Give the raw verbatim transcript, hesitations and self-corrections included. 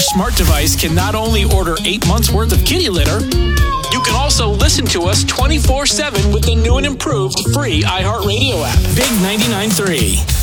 smart device can not only order eight months worth of kitty litter, you can also listen to us twenty-four seven with the new and improved free iHeartRadio app. Big ninety-nine point three.